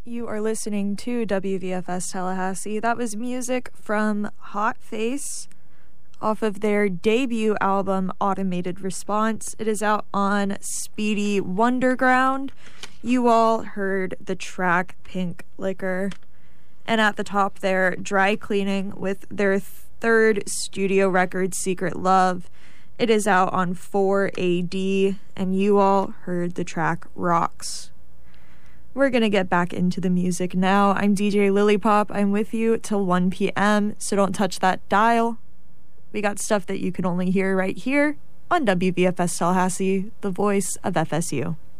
You are listening to WVFS Tallahassee. That was music from Hot Face off of their debut album, Automated Response. It is out on Speedy Wonderground. You all heard the track Pink Liquor. And at the top there, Dry Cleaning with their third studio record, Secret Love. It is out on 4AD, and you all heard the track Rocks. We're going to get back into the music now. I'm DJ Lilypop. I'm with you till 1 p.m., so don't touch that dial. We got stuff that you can only hear right here on WVFS Tallahassee, the voice of FSU.